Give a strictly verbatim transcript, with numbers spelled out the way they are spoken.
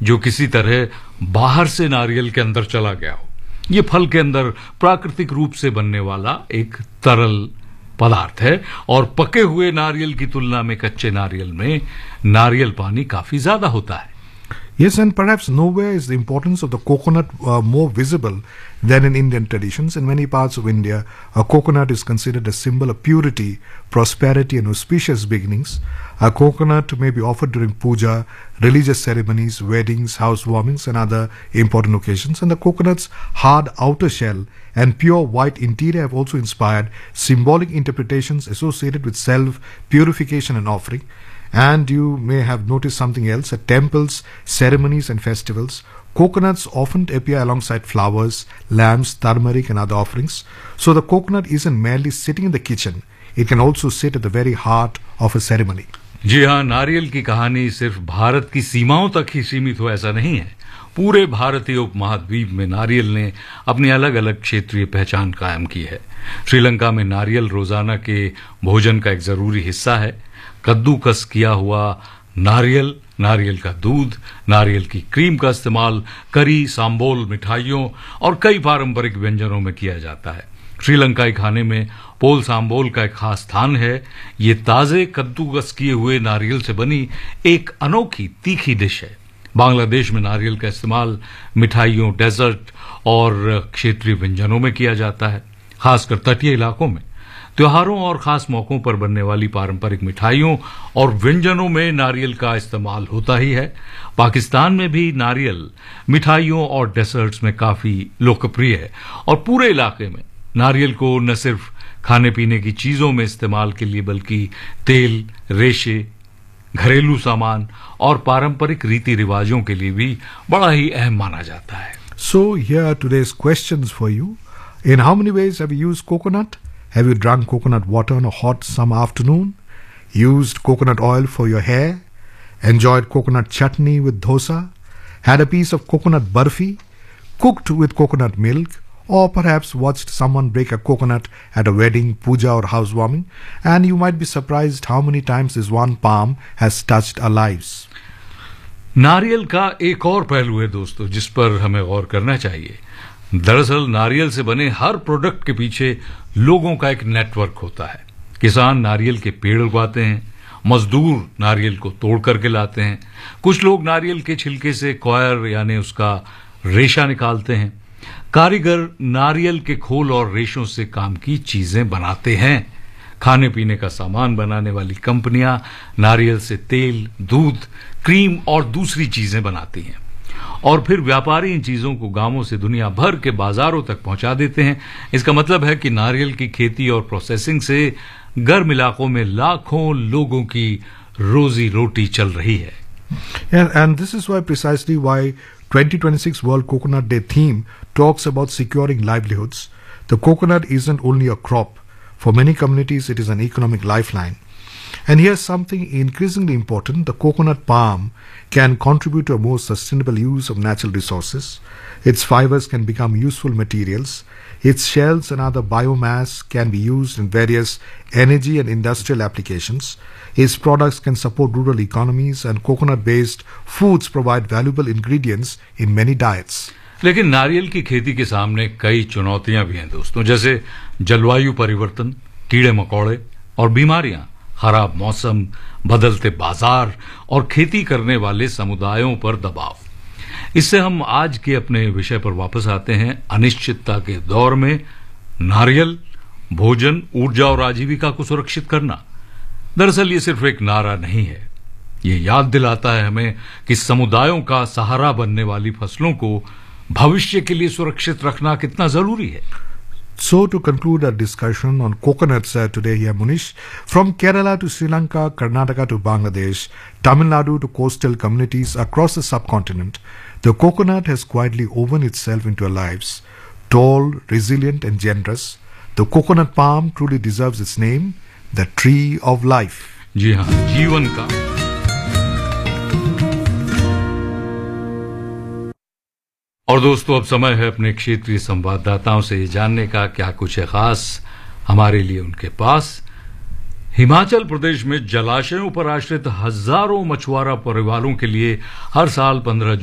जो किसी तरह बाहर से नारियल के अंदर चला गया हो। ये फल के अंदर प्राकृतिक रूप से बनने वाला एक तरल पदार्थ है और पके हुए नारियल की तुलना में कच्चे नारियल में नारियल पानी काफी ज्यादा होता है। Yes, and perhaps nowhere is the importance of the coconut uh, more visible than in Indian traditions. In many parts of India, a coconut is considered a symbol of purity, prosperity, and auspicious beginnings. A coconut may be offered during puja, religious ceremonies, weddings, housewarmings, and other important occasions. And the coconut's hard outer shell and pure white interior have also inspired symbolic interpretations associated with self-purification and offering. And you may have noticed something else. At temples, ceremonies and festivals, coconuts often appear alongside flowers, lamps, turmeric and other offerings. So the coconut isn't merely sitting in the kitchen. It can also sit at the very heart of a ceremony. जी हाँ, नारियल की कहानी सिर्फ भारत की सीमाओं तक ही सीमित हो ऐसा नहीं है। पूरे भारतीय उपमहाद्वीप में नारियल ने अपनी अलग अलग क्षेत्रीय पहचान कायम की है। श्रीलंका में नारियल रोजाना के भोजन का एक जरूरी हिस्सा है। कद्दूकस किया हुआ नारियल, नारियल का दूध, नारियल की क्रीम का इस्तेमाल करी, सांबोल, मिठाइयों और कई पारंपरिक व्यंजनों में किया जाता है। श्रीलंकाई खाने में पोल सांबोल का एक खास स्थान है। ये ताजे कद्दूकस किए हुए नारियल से बनी एक अनोखी तीखी डिश है। बांग्लादेश में नारियल का इस्तेमाल मिठाइयों, डेजर्ट और क्षेत्रीय व्यंजनों में किया जाता है। खासकर तटीय इलाकों में त्योहारों और खास मौकों पर बनने वाली पारंपरिक मिठाइयों और व्यंजनों में नारियल का इस्तेमाल होता ही है। पाकिस्तान में भी नारियल मिठाइयों और डेजर्ट्स में काफी लोकप्रिय है और पूरे इलाके में नारियल को न सिर्फ खाने पीने की चीजों में इस्तेमाल के लिए बल्कि तेल, रेशे, घरेलू सामान और पारंपरिक रीति रिवाजों के लिए भी बड़ा ही अहम माना जाता है। So here are today's questions for you. In how many ways have you used coconut? Have you drunk coconut water on a hot summer afternoon? Used coconut oil for your hair? Enjoyed coconut chutney with dosa? Had a piece of coconut barfi? Cooked with coconut milk? Or perhaps watched someone break a coconut at a wedding, puja or housewarming? And you might be surprised how many times this one palm has touched our lives. नारियल का एक और पहलू है दोस्तों जिस पर हमें गौर करना चाहिए। दरअसल नारियल से बने हर प्रोडक्ट के पीछे लोगों का एक नेटवर्क होता है। किसान नारियल के पेड़ उगाते हैं, मजदूर नारियल को तोड़ करके लाते हैं, कुछ लोग नारियल के छिलके से कॉयर यानी उसका रेशा निकालते हैं, कारीगर नारियल के खोल और रेशों से काम की चीजें बनाते हैं, खाने पीने का सामान बनाने वाली कंपनियां नारियल से तेल, दूध, क्रीम और दूसरी चीजें बनाती हैं और फिर व्यापारी इन चीजों को गांवों से दुनिया भर के बाजारों तक पहुंचा देते हैं। इसका मतलब है कि नारियल की खेती और प्रोसेसिंग से गर्म इलाकों में लाखों लोगों की रोजी रोटी चल रही है। And, and this is why precisely why twenty twenty-six World Coconut Day theme talks about securing livelihoods. The coconut isn't only a crop. For many communities, it is an economic lifeline. And here's something increasingly important. The coconut palm can contribute to a more sustainable use of natural resources. Its fibers can become useful materials. Its shells and other biomass can be used in various energy and industrial applications. Its products can support rural economies, and coconut-based foods provide valuable ingredients in many diets. लेकिन नारियल की खेती के सामने कई चुनौतियां भी हैं दोस्तों, जैसे जलवायु परिवर्तन, कीड़े मकोड़े और बीमारियां, खराब मौसम, बदलते बाजार और खेती करने वाले समुदायों पर दबाव। इससे हम आज के अपने विषय पर वापस आते हैं। अनिश्चितता के दौर में नारियल, भोजन, ऊर्जा और आजीविका को सुरक्षित करना। दरअसल ये सिर्फ एक नारा नहीं है, ये याद दिलाता है हमें कि समुदायों का सहारा बनने वाली फसलों को भविष्य के लिए सुरक्षित रखना कितना जरूरी है। So to conclude our discussion on coconuts uh, today here, Munish, from Kerala to Sri Lanka, Karnataka to Bangladesh, Tamil Nadu to coastal communities across the subcontinent, the coconut has quietly woven itself into our lives. Tall, resilient and generous, the coconut palm truly deserves its name, the tree of life. जी हाँ, जीवन का। और दोस्तों अब समय है अपने क्षेत्रीय संवाददाताओं से ये जानने का क्या कुछ है खास हमारे लिए उनके पास। हिमाचल प्रदेश में जलाशयों पर आश्रित हजारों मछुआरा परिवारों के लिए हर साल पंद्रह